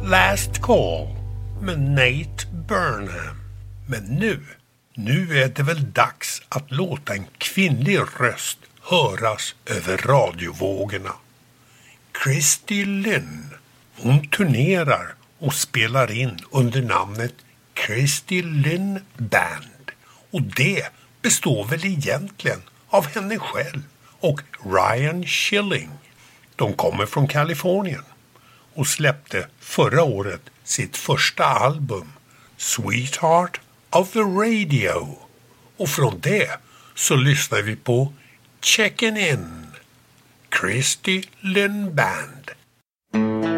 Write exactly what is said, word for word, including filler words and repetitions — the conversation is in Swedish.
Last Call med Nate Burnham. Men nu, nu är det väl dags att låta en kvinnlig röst höras över radiovågorna. Christy Lynn. Hon turnerar och spelar in under namnet Christy Lynn Band. Och det består väl egentligen av henne själv och Ryan Schilling. De kommer från Kalifornien och släppte förra året sitt första album Sweetheart of the Radio. Och från det så lyssnar vi på Checkin' In, Christy Lynn Band.